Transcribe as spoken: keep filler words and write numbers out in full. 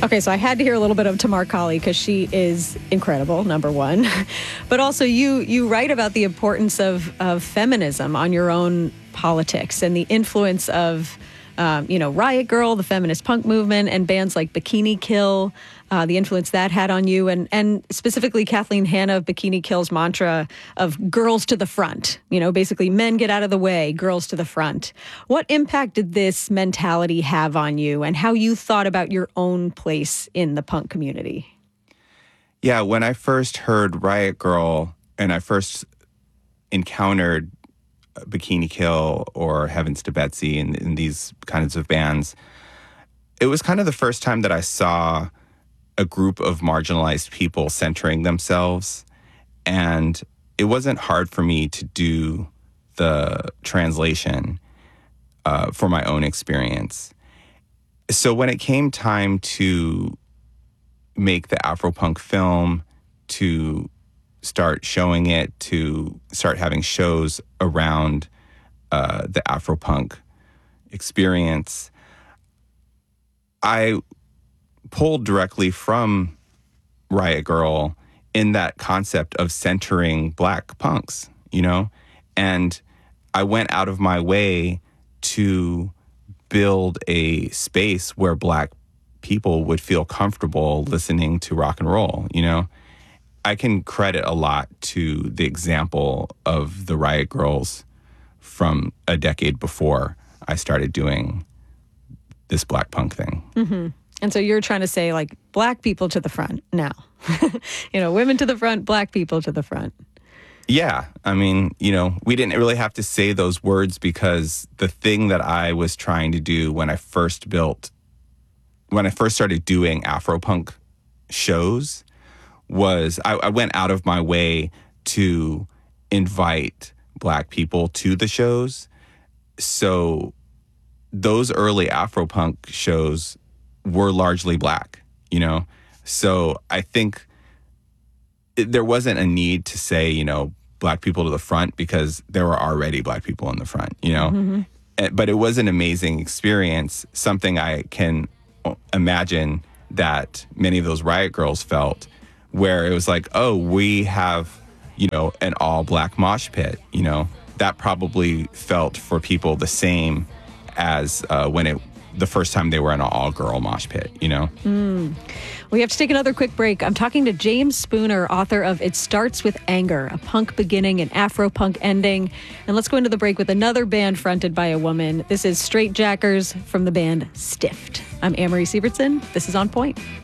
Okay, so I had to hear a little bit of Tamar Kali because she is incredible, number one. But also you you write about the importance of, of feminism on your own politics and the influence of, um, you know, Riot Grrrl, the feminist punk movement, and bands like Bikini Kill, uh, the influence that had on you, and, and specifically Kathleen Hanna of Bikini Kill's mantra of girls to the front. You know, basically men get out of the way, girls to the front. What impact did this mentality have on you and how you thought about your own place in the punk community? Yeah, when I first heard Riot Grrrl and I first encountered Bikini Kill or Heavens to Betsy and, and these kinds of bands, it was kind of the first time that I saw a group of marginalized people centering themselves. And it wasn't hard for me to do the translation uh, for my own experience. So when it came time to make the Afropunk film, to start showing it, to start having shows around uh, the Afropunk experience, I pulled directly from Riot Grrrl in that concept of centering Black punks, you know? And I went out of my way to build a space where Black people would feel comfortable listening to rock and roll, you know? I can credit a lot to the example of the Riot Grrrls from a decade before I started doing this Black punk thing. Mm-hmm. And so you're trying to say, like, Black people to the front now. You know, women to the front, Black people to the front. Yeah. I mean, you know, we didn't really have to say those words because the thing that I was trying to do when I first built, when I first started doing Afropunk shows was I, I went out of my way to invite Black people to the shows. So those early Afropunk shows were largely Black, you know? So I think it, there wasn't a need to say, you know, Black people to the front because there were already Black people in the front, you know? Mm-hmm. But it was an amazing experience, something I can imagine that many of those Riot Grrrls felt, where it was like, oh, we have, you know, an all-Black mosh pit, you know? That probably felt for people the same as uh, when it, the first time they were in an all-girl mosh pit, you know? Mm. We have to take another quick break. I'm talking to James Spooner, author of It Starts With Anger, a punk beginning and Afro-punk ending. And let's go into the break with another band fronted by a woman. This is Straight Jackers from the band Stiffed. I'm Amory Sievertson. This is On Point.